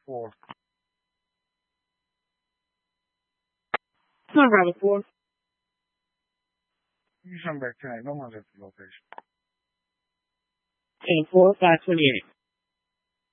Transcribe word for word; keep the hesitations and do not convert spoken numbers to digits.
four. Turn Bravo four. You come back tonight. No one's at the location. Ten four, five twenty-eight.